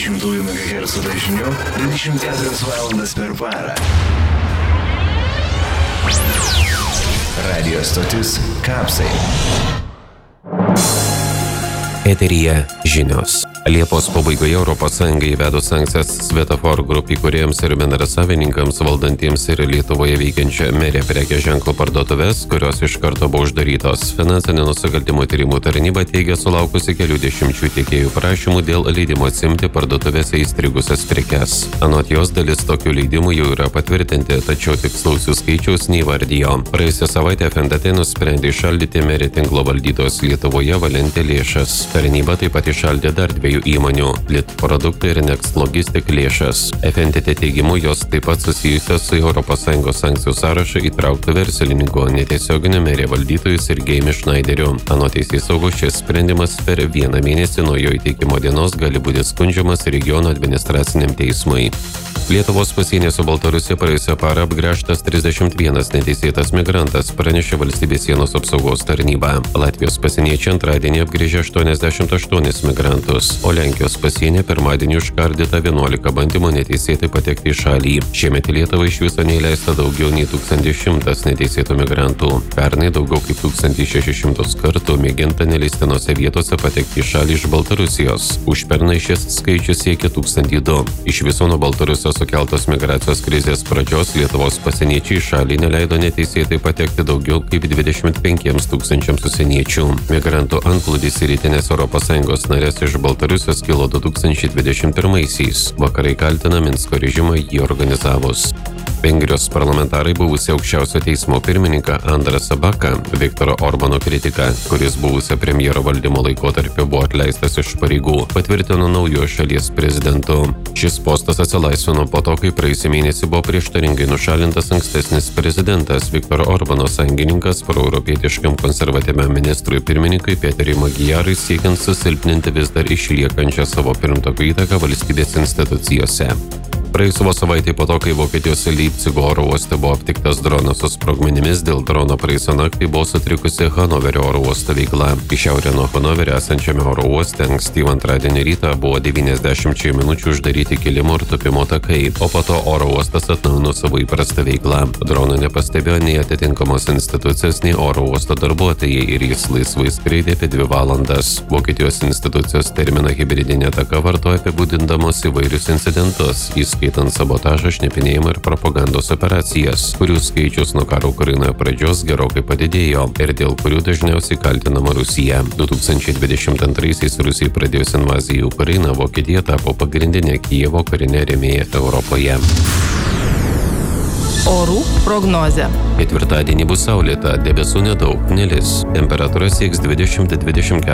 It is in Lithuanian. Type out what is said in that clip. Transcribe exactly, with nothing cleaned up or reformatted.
šimtųjų megahercų dažniu dvidešimt keturias valandas per parą. Radio stotis Kapsai. Eteryje žinios. Liepos pabaigoje Europos Sąjunga įvedus sankcijas Svetofor Group įkūrėjams ir bendrasavininkams valdantiems ir Lietuvoje veikiančią Merė prekės ženklo parduotuves, kurios iš karto buvo uždarytos. Finansinių nusikaltimų tyrimų tarnyba teigia sulaukusi kelių dešimčių tiekėjų prašymų dėl leidimo atsimti parduotuvėse įstrigusias prekes. Anot jos dalis tokių leidimų jau yra patvirtinti, tačiau tikslaus jų skaičiaus neįvardijo. Praėjusią savaitę F N T T nusprendė įšaldyti Merė tinklo valdytos Lietuvoje Valentė lėšas. Tarnyba taip pat įšaldė dar dviejų įmonių – Lit produktai ir Next Logistic lėšas. F N T T teigimu jos taip pat susijusios su Europos Sąjungos sankcijų sąrašą įtrauktų verslininko netiesioginių Merė valdytojų Sergejumi Šnaideriu. Anot teisėsaugos šis sprendimas per vieną mėnesį nuo jo įteikimo dienos gali būti skundžiamas regiono administraciniam teismui. Lietuvos pasienio su Baltarusija praėjusią parą apgręžtas trisdešimt vienas neteisėtas migrantas, pranešė Valstybės sienos apsaugos tarnyba. Latvijos pasieniečiai antradienį apgręžė aštuoniasdešimt aštuonis migrantus, o Lenkijos pasienė pirmadienį užkardyta vienuolika bandymų neteisėtai patekti į šalį. Šiemet į Lietuvą iš viso neįleista daugiau nei tūkstantis šimtas neteisėtų migrantų. Pernai daugiau kaip tūkstantis šešis šimtus kartų mėginta neleistinose vietose patekti į šalį iš Baltarusijos. Užpernai šis skaičius siekia tūkstantį du. Iš viso nuo Baltarusijos sukeltos migracijos krizės pradžios Lietuvos pasieniečiai šalį neleido neteisėtai patekti daugiau kaip dvidešimt penkiems tūkstančiams užsieniečių. Migrantų antplūdis į rytinės Europos Sąjungos narės iš Baltarusijos kilo du tūkstančiai dvidešimt pirmaisiais. Vakarai kaltina Minsko režimą jį organizavus. Vengrijos parlamentarai buvusi aukščiausio teismo pirmininką Andrą Sabaką, Viktoro Orbano kritiką, kuris buvusio premjero valdymo laikotarpiu buvo atleistas iš pareigų, patvirtino naujo šalies prezidentu. Šis postas atsilaisvino po to, kai praėjusį mėnesį buvo prieštaringai nušalintas ankstesnis prezidentas Viktoro Orbano sąjungininkas proeuropietiškam konservatyviam ministrui pirmininkui Peteriui Magyarui siekiant susilpninti vis dar išliekančią savo pirmtakų įtaką valstybės institucijose. Praėjusią savaitę po to, kai Vokietijos Leipcigo oro uoste buvo aptiktas dronas su sprogmenimis, dėl drono praėjusią naktį buvo sutrikusi Hanoverio oro uosto veikla. Į šiaurę nuo Hanoverio esančiame oro uoste ankstyvą antradienį rytą buvo devyniasdešimčiai minučių uždaryti kilimo ir tupimo takai, o po to oro uostas atnaujino savo įprastą veiklą. Drono nepastebėjo nei atitinkamos institucijos, nei oro uosto darbuotojai ir jis laisvai skraidė apie dvi valandas. Vokietijos institucijos terminą hibridinė ataka vartoja apibūdindamos įvairius incidentus, įskaitant sabotažą, šnipinėjimą ir propagandos operacijas, kurių skaičius nuo karo Ukrainoje pradžios gerokai padidėjo ir dėl kurių dažniausiai kaltinama Rusija. du tūkstančiai dvidešimt antraisiais Rusijai pradėjus invaziją į Ukrainą, Vokietija tapo pagrindinė Kijevo karinė rėmėja Europoje. Orų prognozė. Ketvirtadienį bus saulėta, debesų nedaug, nelis. Temperatūra sieks dvidešimt dvidešimt